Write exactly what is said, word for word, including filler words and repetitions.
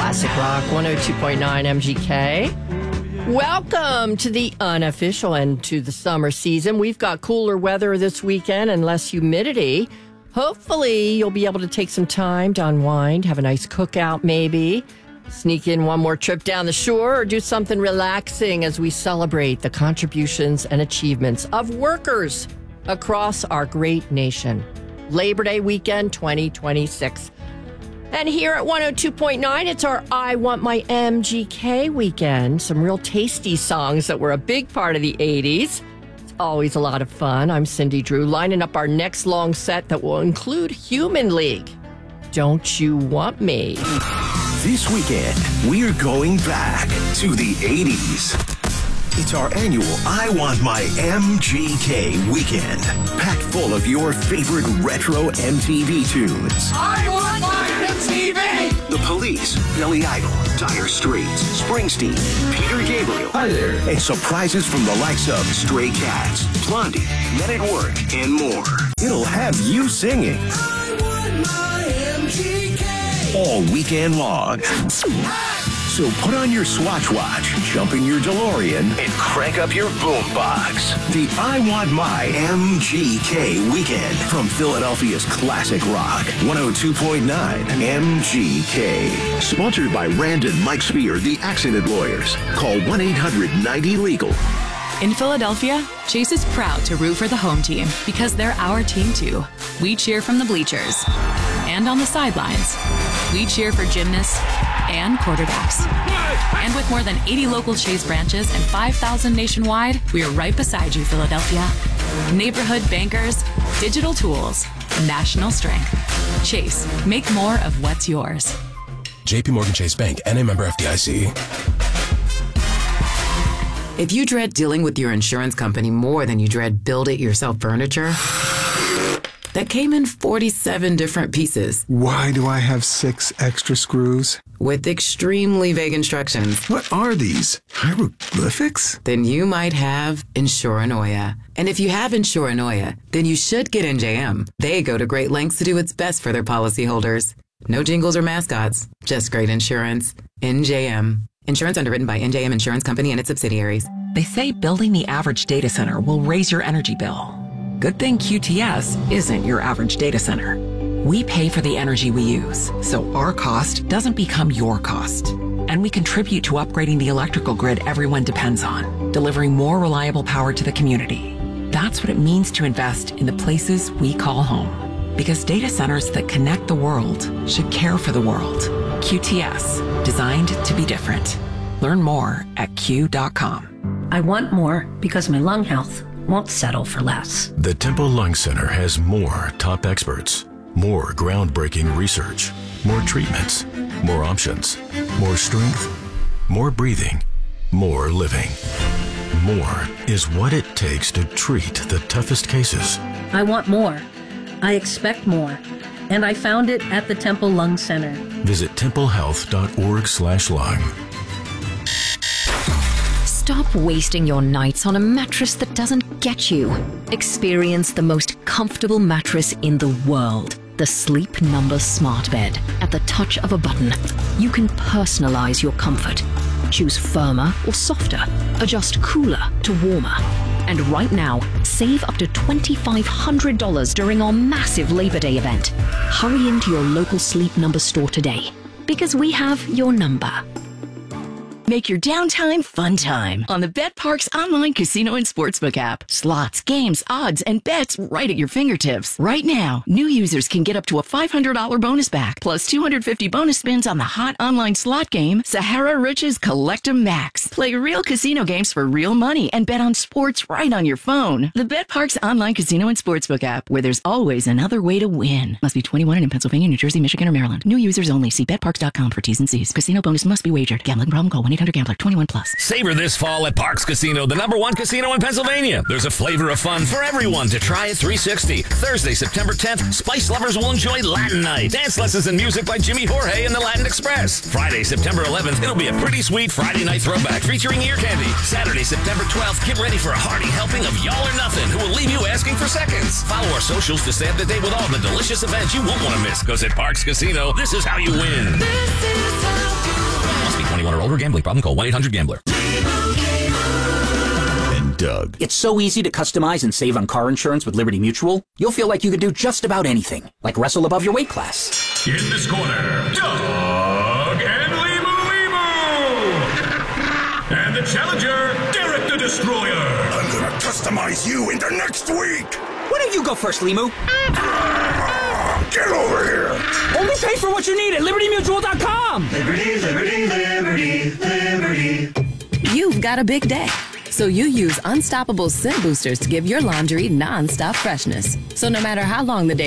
Classic Rock one oh two point nine M G K. Welcome to the unofficial end to the summer season. We've got cooler weather this weekend and less humidity. Hopefully, you'll be able to take some time to unwind, have a nice cookout maybe, sneak in one more trip down the shore, or do something relaxing as we celebrate the contributions and achievements of workers across our great nation. Labor Day weekend twenty twenty-six. And here at one oh two point nine, it's our I Want My M G K weekend. Some real tasty songs that were a big part of the eighties. It's always a lot of fun. I'm Cindy Drew, lining up our next long set that will include Human League. Don't You Want Me? This weekend, we're going back to the eighties. It's our annual I Want My M G K weekend, packed full of your favorite retro M T V tunes. I want my M T V! The Police, Billy Idol, Dire Straits, Springsteen, Peter Gabriel. Hi there. And surprises from the likes of Stray Cats, Blondie, Men at Work, and more. It'll have you singing. I want my M G K! All weekend long. So put on your Swatch Watch, jump in your DeLorean, and crank up your boombox. The I Want My M G K weekend from Philadelphia's classic rock, one oh two point nine M G K. Sponsored by Rand and Mike Spear, the accident lawyers. Call one eight hundred ninety legal. In Philadelphia, Chase is proud to root for the home team because they're our team too. We cheer from the bleachers and on the sidelines. We cheer for gymnasts and quarterbacks. And with more than eighty local Chase branches and five thousand nationwide, we are right beside you, Philadelphia. Neighborhood bankers, digital tools, national strength. Chase, make more of what's yours. J P Morgan Chase Bank, N A member F D I C. If you dread dealing with your insurance company more than you dread build-it-yourself furniture that came in forty-seven different pieces. Why do I have six extra screws? With extremely vague instructions. What are these? Hieroglyphics? Then you might have Insuranoia. And if you have Insuranoia, then you should get N J M. They go to great lengths to do what's best for their policyholders. No jingles or mascots, just great insurance. N J M. Insurance underwritten by N J M Insurance Company and its subsidiaries. They say building the average data center will raise your energy bill. Good thing Q T S isn't your average data center. We pay for the energy we use, so our cost doesn't become your cost. And we contribute to upgrading the electrical grid everyone depends on, delivering more reliable power to the community. That's what it means to invest in the places we call home. Because data centers that connect the world should care for the world. Q T S, designed to be different. Learn more at Q dot com. I want more because my lung health won't settle for less. The Temple Lung Center has more top experts, more groundbreaking research, more treatments, more options, more strength, more breathing, more living. More is what it takes to treat the toughest cases. I want more. I expect more. And I found it at the Temple Lung Center. Visit temple health dot org slash lung. Stop wasting your nights on a mattress that doesn't get you. Experience the most comfortable mattress in the world. The Sleep Number Smart Bed. At the touch of a button, you can personalize your comfort. Choose firmer or softer. Adjust cooler to warmer. And right now, save up to twenty-five hundred dollars during our massive Labor Day event. Hurry into your local Sleep Number store today, because we have your number. Make your downtime fun time on the BetParx online casino and sportsbook app. Slots, games, odds, and bets right at your fingertips. Right now, new users can get up to a five hundred dollars bonus back, plus two hundred fifty bonus spins on the hot online slot game, Sahara Riches Collectum Max. Play real casino games for real money and bet on sports right on your phone. The BetParx online casino and sportsbook app, where there's always another way to win. Must be twenty-one and in Pennsylvania, New Jersey, Michigan, or Maryland. New users only. See bet parx dot com for T's and C's. Casino bonus must be wagered. Gambling problem? Call one eight hundred gambler. twenty-one plus. Savor this fall at Parx Casino, the number one casino in Pennsylvania. There's a flavor of fun for everyone to try at three sixty. Thursday, September tenth, Spice lovers will enjoy Latin Night. Dance lessons and music by Jimmy Jorge and the Latin Express. Friday, September eleventh, it'll be a pretty sweet Friday night throwback featuring ear candy. Saturday, September twelfth, get ready for a hearty helping of Y'all or Nothing, who will leave you asking for seconds. Follow our socials to stay up to date with all the delicious events you won't want to miss. Because at Parx Casino, this is how you win. This is how you Gambler gambling problem? Call one eight hundred gambler. And Doug. It's so easy to customize and save on car insurance with Liberty Mutual. You'll feel like you could do just about anything, like wrestle above your weight class. In this corner, Doug and Limu Limu. And the challenger, Derek the Destroyer. I'm gonna customize you into next week. Why don't you go first, Limu? Get over here. Only pay for what you need at Liberty Mutual dot com. Liberty, Liberty, Liberty, Liberty. You've got a big day, so you use Unstoppable Scent Boosters to give your laundry non-stop freshness. So no matter how long the day